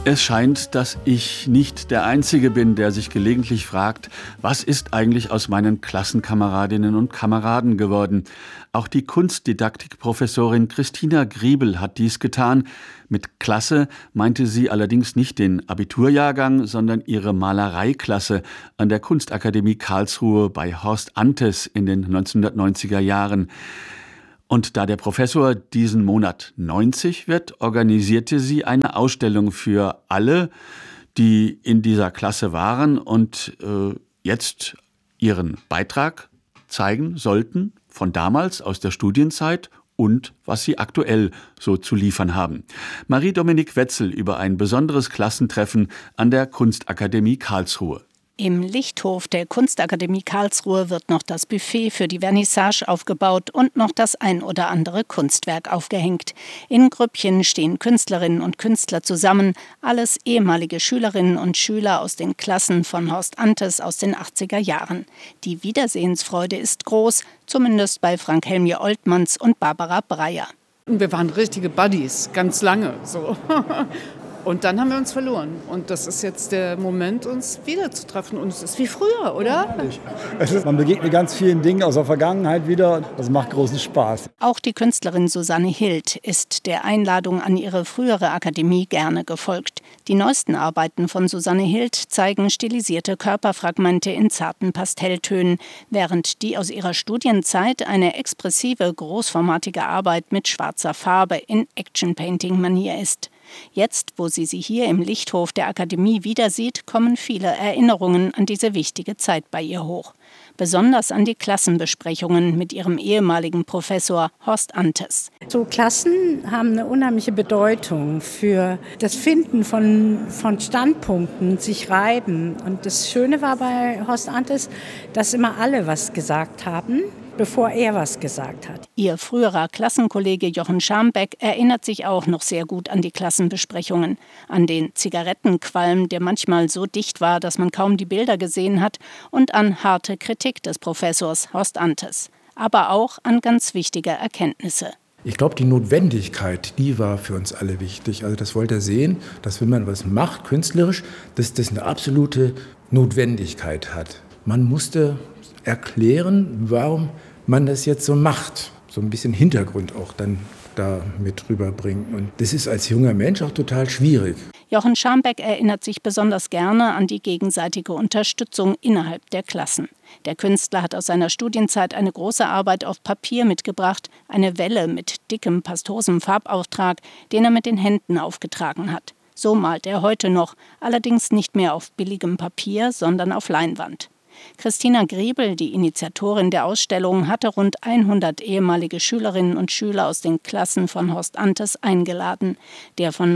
Es scheint, dass ich nicht der Einzige bin, der sich gelegentlich fragt, was ist eigentlich aus meinen Klassenkameradinnen und Kameraden geworden? Auch die Kunstdidaktikprofessorin Christina Griebel hat dies getan. Mit Klasse meinte sie allerdings nicht den Abiturjahrgang, sondern ihre Malereiklasse an der Kunstakademie Karlsruhe bei Horst Antes in den 1990er Jahren. Und da der Professor diesen Monat 90 wird, organisierte sie eine Ausstellung für alle, die in dieser Klasse waren und jetzt ihren Beitrag zeigen sollten von damals aus der Studienzeit und was sie aktuell so zu liefern haben. Marie-Dominique Wetzel über ein besonderes Klassentreffen an der Kunstakademie Karlsruhe. Im Lichthof der Kunstakademie Karlsruhe wird noch das Buffet für die Vernissage aufgebaut und noch das ein oder andere Kunstwerk aufgehängt. In Grüppchen stehen Künstlerinnen und Künstler zusammen, alles ehemalige Schülerinnen und Schüler aus den Klassen von Horst Antes aus den 80er Jahren. Die Wiedersehensfreude ist groß, zumindest bei Frank Helmje Oltmanns und Barbara Breyer. Wir waren richtige Buddies, ganz lange so. Und dann haben wir uns verloren. Und das ist jetzt der Moment, uns wiederzutreffen. Und es ist wie früher, oder? Man begegnet ganz vielen Dingen aus der Vergangenheit wieder. Das macht großen Spaß. Auch die Künstlerin Susanne Hild ist der Einladung an ihre frühere Akademie gerne gefolgt. Die neuesten Arbeiten von Susanne Hild zeigen stilisierte Körperfragmente in zarten Pastelltönen, während die aus ihrer Studienzeit eine expressive, großformatige Arbeit mit schwarzer Farbe in Action-Painting-Manier ist. Jetzt, wo sie hier im Lichthof der Akademie wieder sieht, kommen viele Erinnerungen an diese wichtige Zeit bei ihr hoch. Besonders an die Klassenbesprechungen mit ihrem ehemaligen Professor Horst Antes. So Klassen haben eine unheimliche Bedeutung für das Finden von Standpunkten, sich reiben. Und das Schöne war bei Horst Antes, dass immer alle was gesagt haben, bevor er was gesagt hat. Ihr früherer Klassenkollege Jochen Schambeck erinnert sich auch noch sehr gut an die Klassenbesprechungen, an den Zigarettenqualm, der manchmal so dicht war, dass man kaum die Bilder gesehen hat, und an harte Kritik des Professors Horst Antes, aber auch an ganz wichtige Erkenntnisse. Ich glaube, die Notwendigkeit, die war für uns alle wichtig. Also das wollte er sehen, dass wenn man was macht, künstlerisch, dass das eine absolute Notwendigkeit hat. Man musste erklären, warum man das jetzt so macht. So ein bisschen Hintergrund auch dann da mit rüberbringen. Und das ist als junger Mensch auch total schwierig. Jochen Schambeck erinnert sich besonders gerne an die gegenseitige Unterstützung innerhalb der Klassen. Der Künstler hat aus seiner Studienzeit eine große Arbeit auf Papier mitgebracht, eine Welle mit dickem, pastosem Farbauftrag, den er mit den Händen aufgetragen hat. So malt er heute noch, allerdings nicht mehr auf billigem Papier, sondern auf Leinwand. Christina Griebel, die Initiatorin der Ausstellung, hatte rund 100 ehemalige Schülerinnen und Schüler aus den Klassen von Horst Antes eingeladen, der von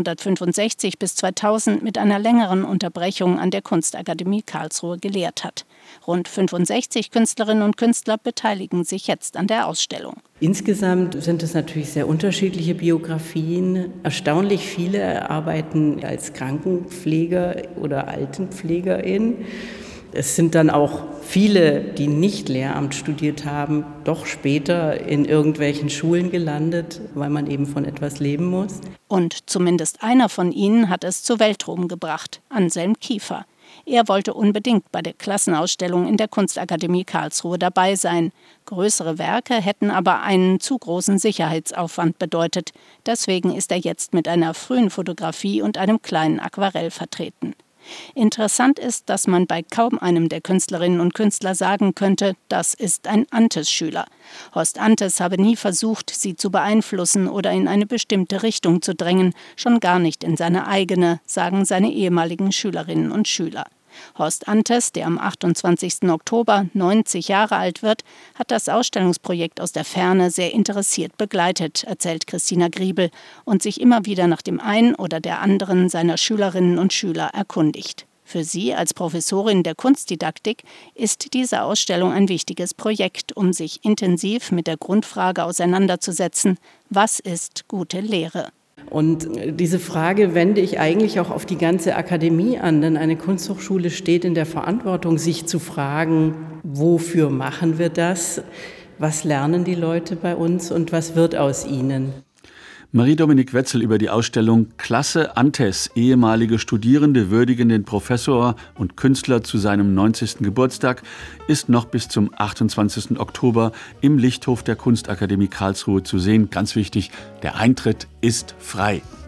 1965 bis 2000 mit einer längeren Unterbrechung an der Kunstakademie Karlsruhe gelehrt hat. Rund 65 Künstlerinnen und Künstler beteiligen sich jetzt an der Ausstellung. Insgesamt sind es natürlich sehr unterschiedliche Biografien. Erstaunlich viele arbeiten als Krankenpfleger oder Altenpflegerin. Es sind dann auch viele, die nicht Lehramt studiert haben, doch später in irgendwelchen Schulen gelandet, weil man eben von etwas leben muss. Und zumindest einer von ihnen hat es zu Weltruhm gebracht, Anselm Kiefer. Er wollte unbedingt bei der Klassenausstellung in der Kunstakademie Karlsruhe dabei sein. Größere Werke hätten aber einen zu großen Sicherheitsaufwand bedeutet. Deswegen ist er jetzt mit einer frühen Fotografie und einem kleinen Aquarell vertreten. Interessant ist, dass man bei kaum einem der Künstlerinnen und Künstler sagen könnte, das ist ein Antes-Schüler. Horst Antes habe nie versucht, sie zu beeinflussen oder in eine bestimmte Richtung zu drängen, schon gar nicht in seine eigene, sagen seine ehemaligen Schülerinnen und Schüler. Horst Antes, der am 28. Oktober 90 Jahre alt wird, hat das Ausstellungsprojekt aus der Ferne sehr interessiert begleitet, erzählt Christina Griebel, und sich immer wieder nach dem einen oder der anderen seiner Schülerinnen und Schüler erkundigt. Für sie als Professorin der Kunstdidaktik ist diese Ausstellung ein wichtiges Projekt, um sich intensiv mit der Grundfrage auseinanderzusetzen: Was ist gute Lehre? Und diese Frage wende ich eigentlich auch auf die ganze Akademie an, denn eine Kunsthochschule steht in der Verantwortung, sich zu fragen, wofür machen wir das? Was lernen die Leute bei uns und was wird aus ihnen? Marie-Dominique Wetzel über die Ausstellung Klasse Antes. Ehemalige Studierende würdigen den Professor und Künstler zu seinem 90. Geburtstag ist noch bis zum 28. Oktober im Lichthof der Kunstakademie Karlsruhe zu sehen. Ganz wichtig, der Eintritt ist frei.